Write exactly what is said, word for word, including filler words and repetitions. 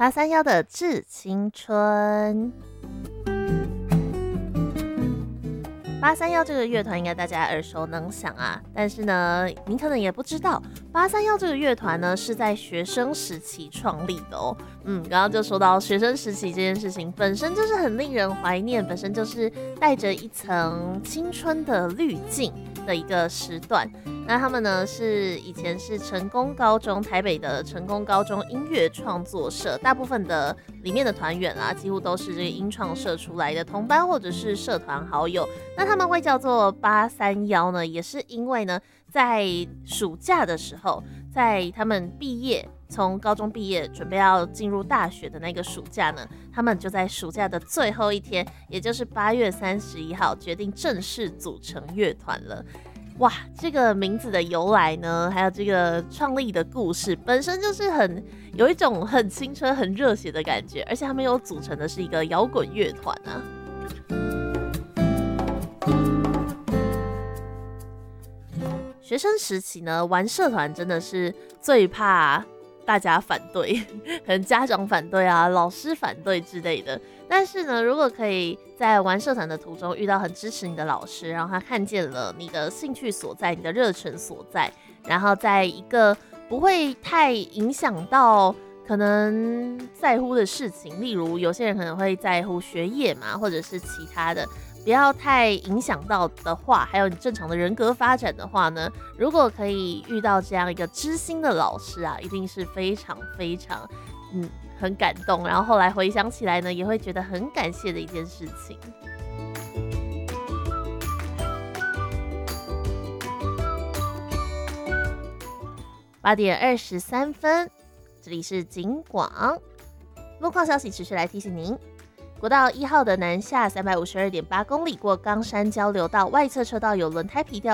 八三夭的致青春。八三夭这个乐团应该大家耳熟能详啊，但是呢，您可能也不知道，八三夭这个乐团呢是在学生时期创立的哦。嗯，刚刚就说到学生时期这件事情本身就是很令人怀念，本身就是带着一层青春的滤镜的一个时段。那他们呢是以前是成功高中，台北的成功高中音乐创作社，大部分的里面的团员啊，几乎都是这个音创社出来的同班或者是社团好友。那他们会叫做八三夭呢，也是因为呢，在暑假的时候，在他们毕业，从高中毕业准备要进入大学的那个暑假呢，他们就在暑假的最后一天，也就是八月三十一号，决定正式组成乐团了。哇，这个名字的由来呢，还有这个创立的故事，本身就是很有一种很青春、很热血的感觉，而且他们又组成的是一个摇滚乐团啊。学生时期呢，玩社团真的是最怕大家反对，可能家长反对啊，老师反对之类的。但是呢，如果可以在玩社团的途中遇到很支持你的老师，然后他看见了你的兴趣所在，你的热忱所在，然后在一个不会太影响到可能在乎的事情，例如有些人可能会在乎学业嘛，或者是其他的，不要太影响到的话，还有你正常的人格发展的话呢，如果可以遇到这样一个知心的老师啊，一定是非常非常嗯很感动，然后后来回想起来呢，也会觉得很感谢的一件事情。八点二十三分，这里是警广路况消息，持续来提醒您。国道一号的南下三百五十二点八公里，过冈山交流道外侧车道有轮胎皮掉